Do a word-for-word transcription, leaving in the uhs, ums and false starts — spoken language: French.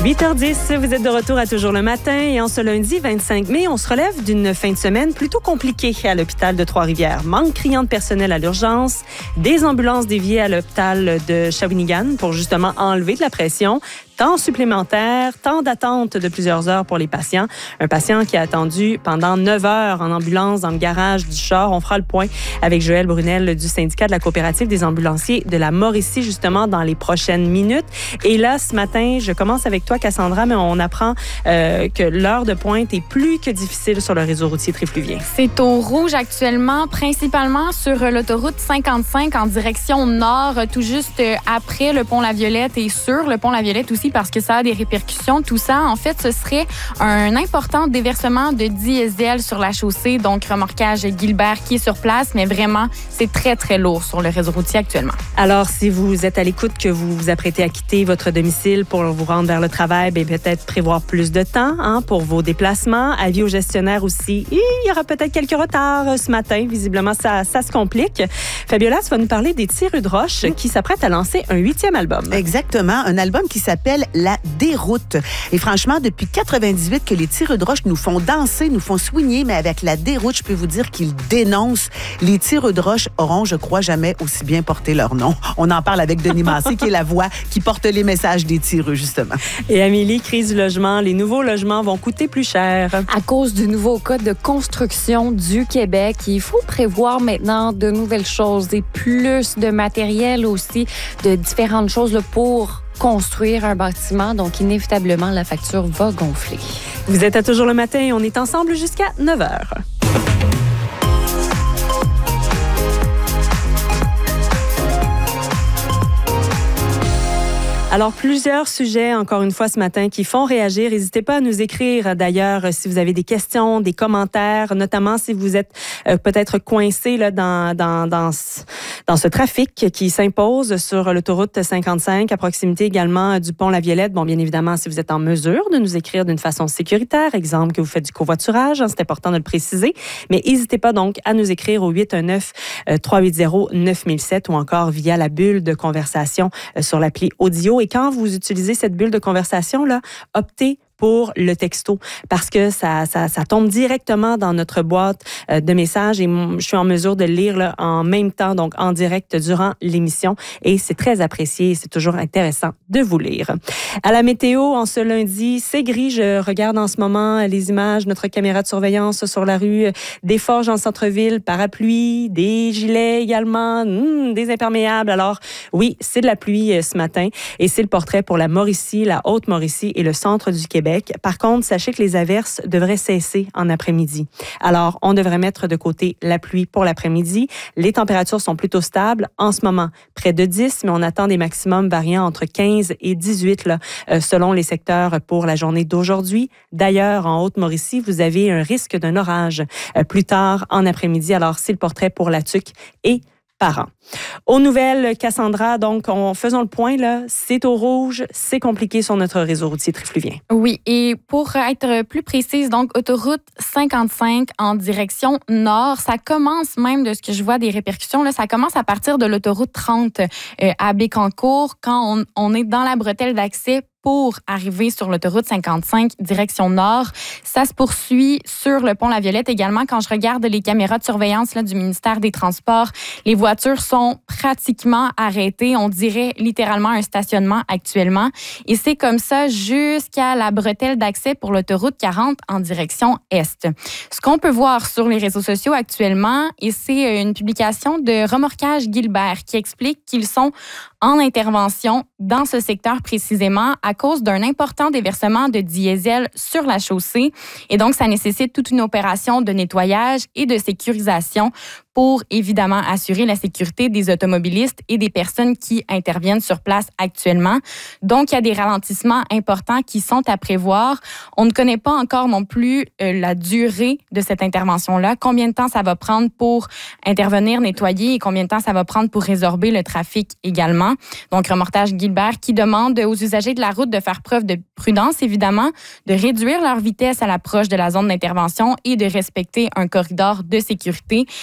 huit heures dix, vous êtes de retour à Toujours le matin et en ce lundi vingt-cinq mai, on se relève d'une fin de semaine plutôt compliquée à l'hôpital de Trois-Rivières. Manque criant de personnel à l'urgence, des ambulances déviées à l'hôpital de Shawinigan pour justement enlever de la pression, temps supplémentaire, temps d'attente de plusieurs heures pour les patients. Un patient qui a attendu pendant neuf heures en ambulance dans le garage du char. On fera le point avec Joël Brunel du syndicat de la coopérative des ambulanciers de la Mauricie justement dans les prochaines minutes. Et là, ce matin, je commence avec toi, Cassandra, mais on apprend euh, que l'heure de pointe est plus que difficile sur le réseau routier trifluvien. C'est au rouge actuellement, principalement sur l'autoroute cinquante-cinq en direction nord, tout juste après le pont La Violette et sur le pont La Violette aussi parce que ça a des répercussions. Tout ça, en fait, ce serait un important déversement de diesel sur la chaussée, donc remorquage Gilbert qui est sur place, mais vraiment, c'est très, très lourd sur le réseau routier actuellement. Alors, si vous êtes à l'écoute, que vous vous apprêtez à quitter votre domicile pour vous rendre vers le travail, bien, peut-être prévoir plus de temps hein, pour vos déplacements. Avis aux gestionnaires aussi. Et il y aura peut-être quelques retards ce matin. Visiblement, ça, ça se complique. Fabiola, tu vas nous parler des Tireux de Roche qui s'apprêtent à lancer un huitième album. Exactement. Un album qui s'appelle La Déroute. Et franchement, depuis quatre-vingt-dix-huit que les Tireux de Roche nous font danser, nous font swinguer, mais avec La Déroute, je peux vous dire qu'ils dénoncent. Les Tireux de Roche auront, je crois, jamais aussi bien porté leur nom. On en parle avec Denis Massé, qui est la voix qui porte les messages des Tireux, justement. Et Amélie, crise du logement. Les nouveaux logements vont coûter plus cher. À cause du nouveau code de construction du Québec, il faut prévoir maintenant de nouvelles choses, et plus de matériel aussi, de différentes choses là, pour construire un bâtiment. Donc, inévitablement, la facture va gonfler. Vous êtes à Toujours le matin et on est ensemble jusqu'à neuf heures. Alors, plusieurs sujets, encore une fois, ce matin, qui font réagir. N'hésitez pas à nous écrire, d'ailleurs, si vous avez des questions, des commentaires, notamment si vous êtes euh, peut-être coincé là, dans, dans, dans, ce, dans ce trafic qui s'impose sur l'autoroute cinquante-cinq, à proximité également du pont La Violette. Bon, bien évidemment, si vous êtes en mesure de nous écrire d'une façon sécuritaire, exemple que vous faites du covoiturage, hein, c'est important de le préciser, mais n'hésitez pas donc à nous écrire au huit un neuf, trois huit zéro, neuf mille sept ou encore via la bulle de conversation euh, sur l'appli audio. Et quand vous utilisez cette bulle de conversation-là, optez pour le texto parce que ça, ça, ça tombe directement dans notre boîte de messages et je suis en mesure de le lire là, en même temps, donc en direct durant l'émission et c'est très apprécié et c'est toujours intéressant de vous lire. À la météo, en ce lundi, c'est gris. Je regarde en ce moment les images, notre caméra de surveillance sur la rue, des forges en centre-ville, parapluies, des gilets également, hmm, des imperméables. Alors oui, c'est de la pluie ce matin et c'est le portrait pour la Mauricie, la Haute-Mauricie et le centre du Québec. Par contre, sachez que les averses devraient cesser en après-midi. Alors, on devrait mettre de côté la pluie pour l'après-midi. Les températures sont plutôt stables. En ce moment, près de dix, mais on attend des maximums variant entre quinze et dix-huit là, euh, selon les secteurs pour la journée d'aujourd'hui. D'ailleurs, en Haute-Mauricie, vous avez un risque d'un orage euh, plus tard en après-midi. Alors, c'est le portrait pour la Tuque et par an. Aux nouvelles, Cassandra, donc, en faisant le point, là, c'est au rouge, c'est compliqué sur notre réseau routier trifluvien. Oui, et pour être plus précise, donc, autoroute cinquante-cinq en direction nord, ça commence même, de ce que je vois des répercussions, là, ça commence à partir de l'autoroute trente euh, à Bécancour, quand on, on est dans la bretelle d'accès pour arriver sur l'autoroute cinquante-cinq, direction nord. Ça se poursuit sur le pont La Violette également. Quand je regarde les caméras de surveillance là, du ministère des Transports, les voitures sont pratiquement arrêtées. On dirait littéralement un stationnement actuellement. Et c'est comme ça jusqu'à la bretelle d'accès pour l'autoroute quarante en direction est. Ce qu'on peut voir sur les réseaux sociaux actuellement, et c'est une publication de Remorquage Gilbert qui explique qu'ils sont en intervention dans ce secteur précisément à cause d'un important déversement de diesel sur la chaussée. Et donc, ça nécessite toute une opération de nettoyage et de sécurisation pour évidemment assurer la sécurité des automobilistes et des personnes qui interviennent sur place actuellement. Donc, il y a des ralentissements importants qui sont à prévoir. On ne connaît pas encore non plus euh, la durée de cette intervention-là, combien de temps ça va prendre pour intervenir, nettoyer et combien de temps ça va prendre pour résorber le trafic également. Donc, Remorquage Gilbert qui demande aux usagers de la route de faire preuve de prudence, évidemment, de réduire leur vitesse à l'approche de la zone d'intervention et de respecter un corridor de sécurité.